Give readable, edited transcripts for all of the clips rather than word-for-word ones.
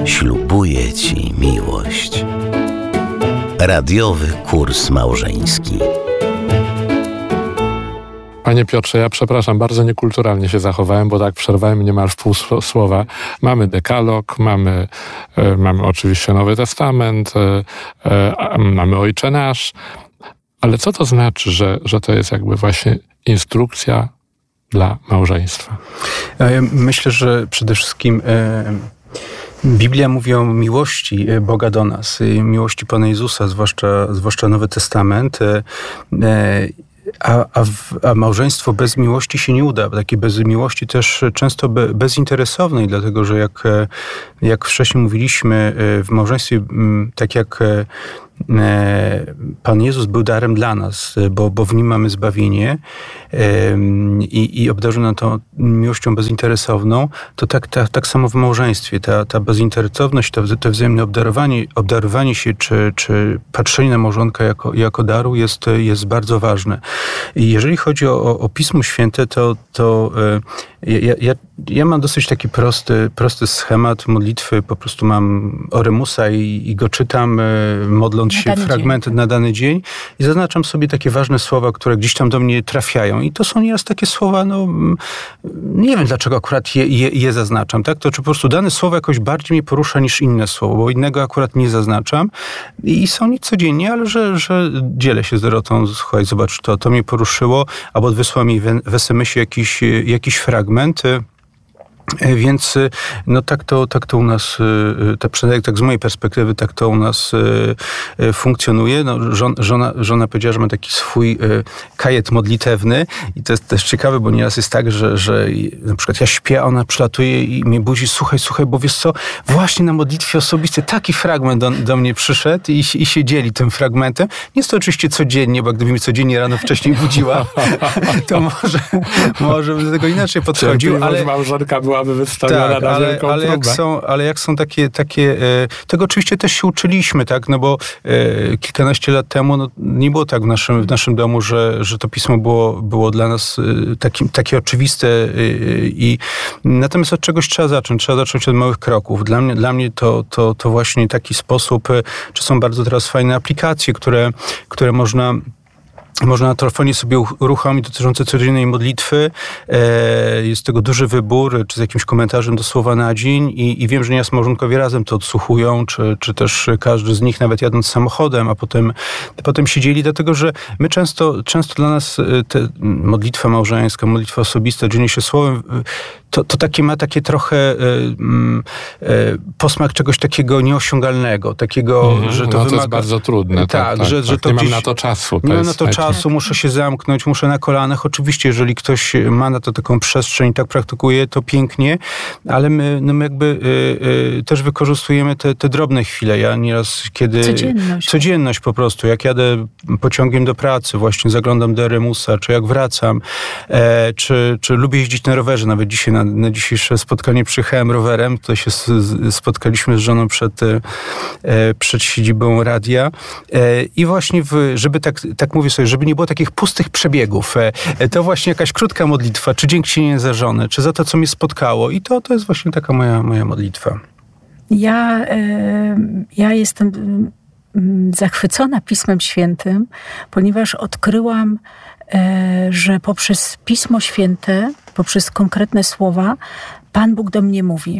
Ślubuję Ci miłość. Radiowy kurs małżeński. Panie Piotrze, ja przepraszam, bardzo niekulturalnie się zachowałem, bo tak przerwałem niemal w pół słowa. Mamy dekalog, mamy oczywiście Nowy Testament, mamy Ojcze Nasz, ale co to znaczy, że to jest jakby właśnie instrukcja dla małżeństwa? Ja myślę, że przede wszystkim Biblia mówi o miłości Boga do nas, miłości Pana Jezusa, zwłaszcza Nowy Testament. A małżeństwo bez miłości się nie uda. Takie bez miłości też często bezinteresownej, dlatego że jak wcześniej mówiliśmy, w małżeństwie, tak jak Pan Jezus był darem dla nas, bo w Nim mamy zbawienie i obdarzył nam to miłością bezinteresowną, to tak samo w małżeństwie. Ta bezinteresowność, to wzajemne obdarowanie się, czy patrzenie na małżonka jako daru jest bardzo ważne. I jeżeli chodzi o Pismo Święte, to ja mam dosyć taki prosty schemat modlitwy. Po prostu mam Oremusa i go czytam, modląc się fragmenty na dany dzień i zaznaczam sobie takie ważne słowa, które gdzieś tam do mnie trafiają. I to są nieraz takie słowa, nie wiem dlaczego akurat je zaznaczam, tak? To czy po prostu dane słowo jakoś bardziej mnie porusza niż inne słowo, bo innego akurat nie zaznaczam. I są nie codziennie, ale że dzielę się z Dorotą, słuchaj, zobacz, to mnie poruszyło, albo wysłał mi w SMS-ie jakiś fragment. Więc tak to u nas, przynajmniej tak z mojej perspektywy, tak to u nas funkcjonuje. Żona powiedziała, że ma taki swój kajet modlitewny i to jest też ciekawe, bo nieraz jest tak, że na przykład ja śpię, a ona przylatuje i mnie budzi, słuchaj, bo wiesz co, właśnie na modlitwie osobistej taki fragment do mnie przyszedł i się dzieli tym fragmentem. Nie jest to oczywiście codziennie, bo gdyby mnie codziennie rano wcześniej budziła, to może bym do tego inaczej podchodził, ale małżonka byłaby wystawiona na wielką próbę. Ale jak są takie tego oczywiście też się uczyliśmy, tak, no bo kilkanaście lat temu nie było tak w naszym domu, że to pismo było dla nas takie oczywiste i natomiast od czegoś trzeba zacząć od małych kroków. Dla mnie to właśnie taki sposób, czy są bardzo teraz fajne aplikacje, które można na telefonie sobie uruchomić dotyczące codziennej modlitwy. Jest tego duży wybór, czy z jakimś komentarzem do słowa na dzień i wiem, że nieraz małżonkowie razem to odsłuchują, czy też każdy z nich nawet jadąc samochodem, a potem się dzieli, dlatego że my często dla nas modlitwa małżeńska, modlitwa osobista, dzielenie się słowem, to ma takie trochę posmak czegoś takiego nieosiągalnego, takiego, że to wymaga... To jest bardzo trudne. Tak. Że to nie gdzieś... mam na to czasu. Nie mam na to czasu, muszę się zamknąć, muszę na kolanach. Oczywiście, jeżeli ktoś ma na to taką przestrzeń, tak praktykuje, to pięknie, ale my jakby też wykorzystujemy te drobne chwile. Ja nieraz, kiedy... Codzienność po prostu. Jak jadę pociągiem do pracy, właśnie zaglądam do Eremusa, czy jak wracam, czy lubię jeździć na rowerze. Nawet dzisiaj na dzisiejsze spotkanie przyjechałem rowerem. Tutaj się spotkaliśmy z żoną przed siedzibą radia. I właśnie, żeby tak mówię sobie, żeby nie było takich pustych przebiegów, to właśnie jakaś krótka modlitwa, czy dziękczynienie za żonę, czy za to, co mnie spotkało. I to jest właśnie taka moja modlitwa. Ja jestem zachwycona Pismem Świętym, ponieważ odkryłam, że poprzez Pismo Święte, poprzez konkretne słowa, Pan Bóg do mnie mówi.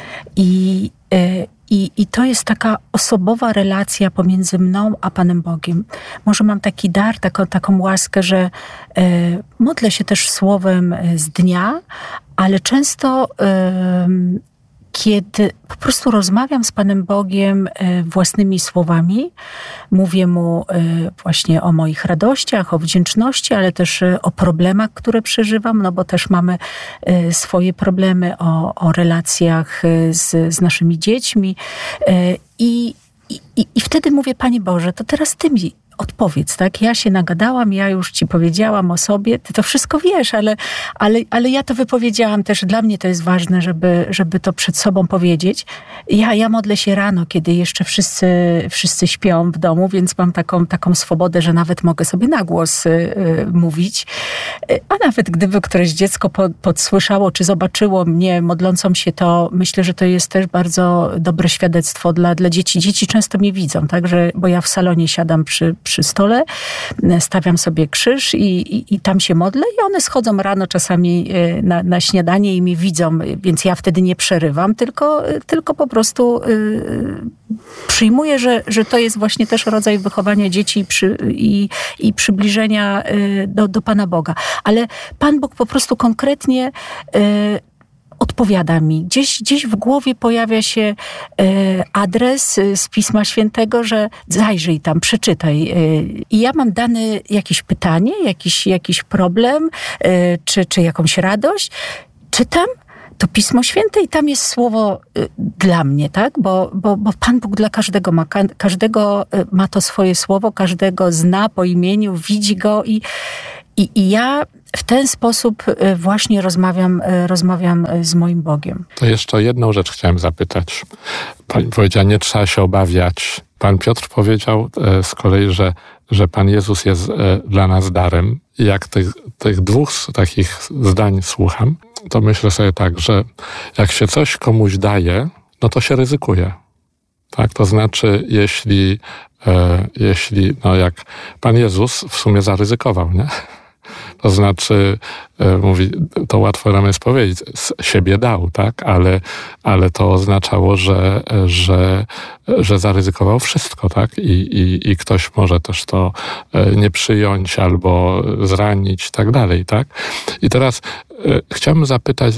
I to jest taka osobowa relacja pomiędzy mną a Panem Bogiem. Może mam taki dar, taką łaskę, że modlę się też słowem z dnia, ale często kiedy po prostu rozmawiam z Panem Bogiem własnymi słowami, mówię Mu właśnie o moich radościach, o wdzięczności, ale też o problemach, które przeżywam, no bo też mamy swoje problemy, o relacjach z naszymi dziećmi. I wtedy mówię, Panie Boże, to teraz Ty mi odpowiedz, tak? Ja się nagadałam, ja już ci powiedziałam o sobie, ty to wszystko wiesz, ale ja to wypowiedziałam też. Dla mnie to jest ważne, żeby to przed sobą powiedzieć. Ja modlę się rano, kiedy jeszcze wszyscy śpią w domu, więc mam taką swobodę, że nawet mogę sobie na głos mówić. A nawet gdyby któreś dziecko podsłyszało, czy zobaczyło mnie modlącą się, to myślę, że to jest też bardzo dobre świadectwo dla dzieci. Dzieci często mnie widzą, tak? Bo ja w salonie siadam przy stole, stawiam sobie krzyż i tam się modlę i one schodzą rano czasami na śniadanie i mnie widzą, więc ja wtedy nie przerywam, tylko po prostu przyjmuję, że to jest właśnie też rodzaj wychowania dzieci i przybliżenia do Pana Boga. Ale Pan Bóg po prostu konkretnie odpowiada mi. Gdzieś w głowie pojawia się adres z Pisma Świętego, że zajrzyj tam, przeczytaj. I ja mam dane jakieś pytanie, jakiś problem, czy jakąś radość. Czytam to Pismo Święte i tam jest słowo dla mnie, tak? Bo Pan Bóg dla każdego ma to swoje słowo, każdego zna po imieniu, widzi go i ja w ten sposób właśnie rozmawiam z moim Bogiem. To jeszcze jedną rzecz chciałem zapytać. Pani powiedziała, nie trzeba się obawiać. Pan Piotr powiedział z kolei, że Pan Jezus jest dla nas darem. I jak tych dwóch takich zdań słucham, to myślę sobie tak, że jak się coś komuś daje, no to się ryzykuje. Tak? To znaczy, jeśli jak Pan Jezus w sumie zaryzykował, nie? To znaczy, mówi, to łatwo nam jest powiedzieć, z siebie dał, tak? Ale to oznaczało, że zaryzykował wszystko, tak? I ktoś może też to nie przyjąć albo zranić i tak dalej, tak? I teraz chciałbym zapytać,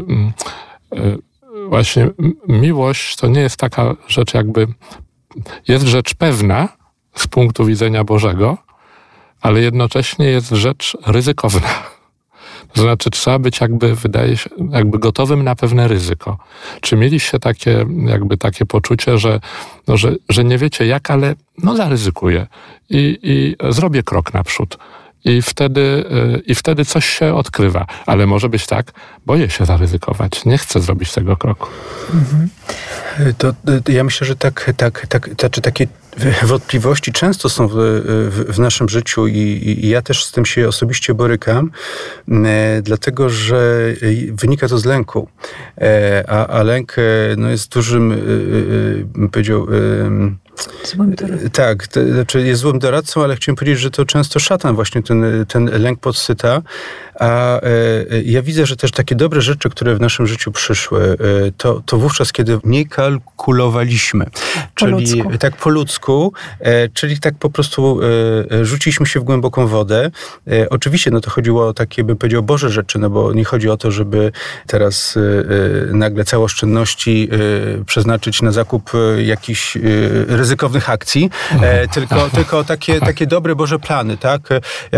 właśnie miłość to nie jest taka rzecz jest rzecz pewna z punktu widzenia Bożego, ale jednocześnie jest rzecz ryzykowna. To znaczy trzeba być wydaje się, gotowym na pewne ryzyko. Czy mieliście takie poczucie, że nie wiecie jak, ale zaryzykuję i zrobię krok naprzód. I wtedy coś się odkrywa. Ale może być tak, boję się zaryzykować, nie chcę zrobić tego kroku. Mhm. To ja myślę, że takie wątpliwości często są w naszym życiu i ja też z tym się osobiście borykam, dlatego, że wynika to z lęku. A lęk jest dużym, bym powiedział, złym doradcą. Tak, znaczy jest złym doradcą, ale chciałem powiedzieć, że to często szatan właśnie ten lęk podsyta. A ja widzę, że też takie dobre rzeczy, które w naszym życiu przyszły, to wówczas, kiedy nie kalkulowaliśmy. Czyli tak po ludzku, czyli tak po prostu rzuciliśmy się w głęboką wodę. Oczywiście, to chodziło o takie, bym powiedział, Boże rzeczy, bo nie chodzi o to, żeby teraz nagle całe oszczędności przeznaczyć na zakup jakichś ryzykownych akcji, tylko takie dobre Boże plany, tak?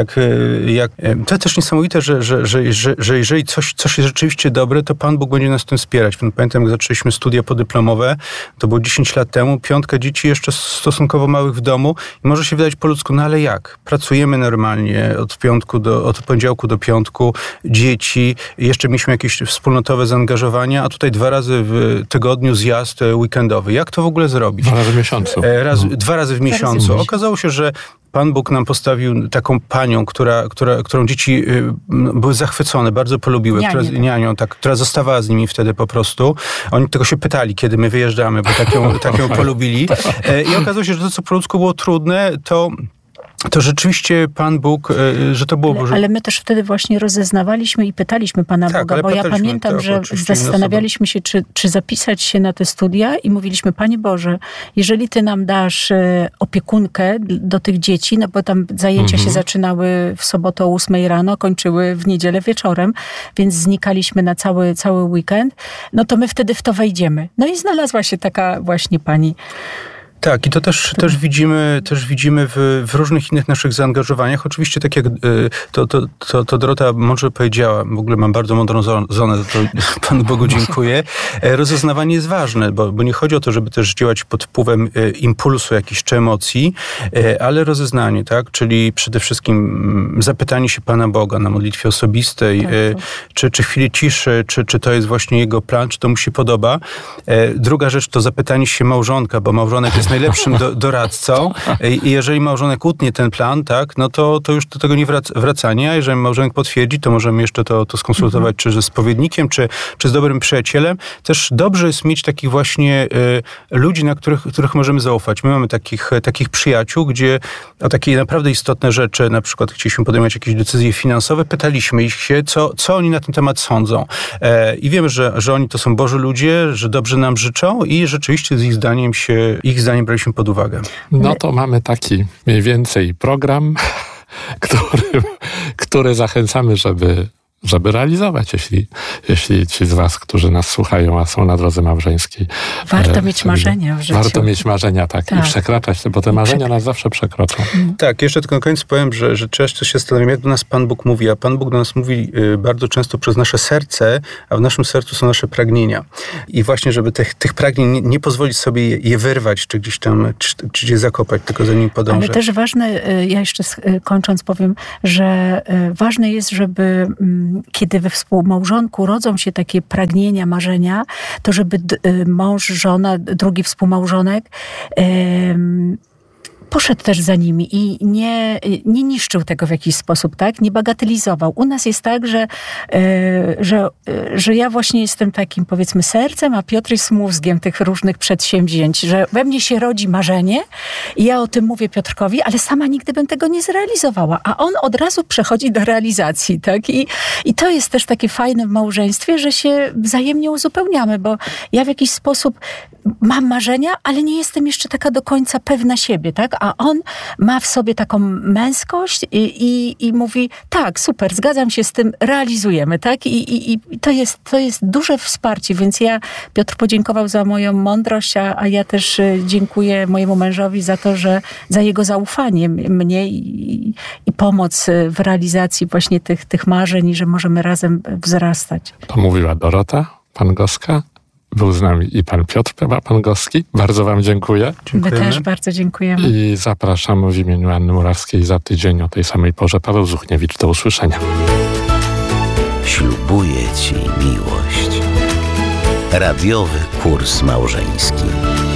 To też niesamowite, że jeżeli coś jest rzeczywiście dobre, to Pan Bóg będzie nas w tym wspierać. Pamiętam, jak zaczęliśmy studia podyplomowe, to było 10 lat temu, 5 dzieci jeszcze stosunkowo małych w domu i może się wydać po ludzku, ale jak? Pracujemy normalnie od poniedziałku do piątku, dzieci, jeszcze mieliśmy jakieś wspólnotowe zaangażowania, a tutaj 2 razy w tygodniu zjazd weekendowy. Jak to w ogóle zrobić? 2 razy w miesiącu. 2 razy w miesiącu. Okazało się, że Pan Bóg nam postawił taką panią, którą dzieci były zachwycone, bardzo polubiły, która zostawała z nimi wtedy po prostu. Oni tylko się pytali, kiedy my wyjeżdżamy, bo tak ją polubili. I okazało się, że to, co po ludzku było trudne, to rzeczywiście Pan Bóg, że to było... Ale my też wtedy właśnie rozeznawaliśmy i pytaliśmy Pana Boga, bo ja pamiętam, że zastanawialiśmy się, czy zapisać się na te studia i mówiliśmy, Panie Boże, jeżeli Ty nam dasz opiekunkę do tych dzieci, bo tam zajęcia się zaczynały w sobotę o 8 rano, kończyły w niedzielę wieczorem, więc znikaliśmy na cały weekend, to my wtedy w to wejdziemy. I znalazła się taka właśnie pani Tak, i to też widzimy w różnych innych naszych zaangażowaniach. Oczywiście, tak jak to Dorota mądrze powiedziała, w ogóle mam bardzo mądrą zonę, to Panu Bogu dziękuję. Rozeznawanie jest ważne, bo nie chodzi o to, żeby też działać pod wpływem impulsu jakichś czy emocji, ale rozeznanie, tak? Czyli przede wszystkim zapytanie się Pana Boga na modlitwie osobistej, czy chwili ciszy, czy to jest właśnie Jego plan, czy to mu się podoba. Druga rzecz to zapytanie się małżonka, bo małżonek jest najlepszym doradcą i jeżeli małżonek utnie ten plan, tak, no to już do tego nie wracania. Jeżeli małżonek potwierdzi, to możemy jeszcze to skonsultować, czy ze spowiednikiem, czy z dobrym przyjacielem. Też dobrze jest mieć takich właśnie ludzi, na których możemy zaufać. My mamy takich przyjaciół, gdzie o takie naprawdę istotne rzeczy, na przykład chcieliśmy podejmować jakieś decyzje finansowe, pytaliśmy ich się, co oni na ten temat sądzą. I wiemy, że oni to są Boży ludzie, że dobrze nam życzą i rzeczywiście z ich zdaniem braliśmy pod uwagę. No to mamy taki mniej więcej program, który zachęcamy, żeby realizować, jeśli ci z was, którzy nas słuchają, a są na drodze małżeńskiej. Warto mieć marzenia w życiu. Warto mieć marzenia, tak. I przekraczać, bo te marzenia nas zawsze przekroczą. Tak, jeszcze tylko na koniec powiem, że często się zastanawiam, jak do nas Pan Bóg mówi, a Pan Bóg do nas mówi bardzo często przez nasze serce, a w naszym sercu są nasze pragnienia. I właśnie, żeby tych pragnień nie pozwolić sobie je wyrwać, czy gdzieś tam, czy gdzieś zakopać, tylko za nim podążać. Ale też ważne, ja jeszcze kończąc powiem, że ważne jest, żeby kiedy we współmałżonku rodzą się takie pragnienia, marzenia, to żeby mąż, żona, drugi współmałżonek poszedł też za nimi i nie niszczył tego w jakiś sposób, tak? Nie bagatelizował. U nas jest tak, że ja właśnie jestem takim, powiedzmy, sercem, a Piotr jest mózgiem tych różnych przedsięwzięć, że we mnie się rodzi marzenie i ja o tym mówię Piotrkowi, ale sama nigdy bym tego nie zrealizowała, a on od razu przechodzi do realizacji, tak? I to jest też takie fajne w małżeństwie, że się wzajemnie uzupełniamy, bo ja w jakiś sposób mam marzenia, ale nie jestem jeszcze taka do końca pewna siebie, tak? A on ma w sobie taką męskość i mówi, tak, super, zgadzam się z tym, realizujemy, tak? I to jest duże wsparcie, więc Piotr podziękował za moją mądrość, a ja też dziękuję mojemu mężowi za jego zaufanie mnie i pomoc w realizacji właśnie tych marzeń i że możemy razem wzrastać. To mówiła Dorota Pangoska. Był z nami i pan Piotr Pangoski. Bardzo wam dziękuję. My też bardzo dziękujemy. I zapraszam w imieniu Anny Murawskiej za tydzień o tej samej porze. Paweł Zuchniewicz. Do usłyszenia. Ślubuję ci miłość. Radiowy kurs małżeński.